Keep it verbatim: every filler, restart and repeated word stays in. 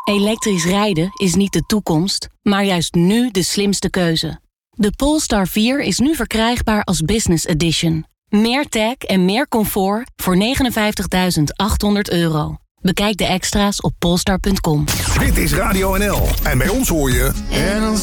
Elektrisch rijden is niet de toekomst, maar juist nu de slimste keuze. De Polestar vier is nu verkrijgbaar als Business Edition. Meer tech en meer comfort voor negenenvijftigduizend achthonderd euro. Bekijk de extra's op polestar punt com. Dit is Radio N L. En bij ons hoor je... En dan